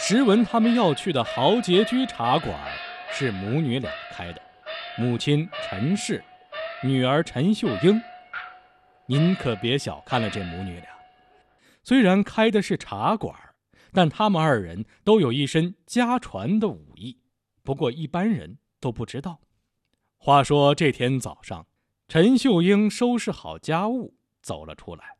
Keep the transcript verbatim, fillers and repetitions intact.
时闻他们要去的豪杰居茶馆是母女俩开的，母亲陈氏，女儿陈秀英。您可别小看了这母女俩，虽然开的是茶馆，但他们二人都有一身家传的武艺，不过一般人都不知道。话说这天早上，陈秀英收拾好家务走了出来，